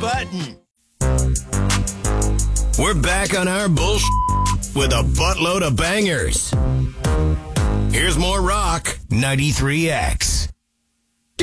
button. We're back on our bullshit with a buttload of bangers. Here's more Rock 93X.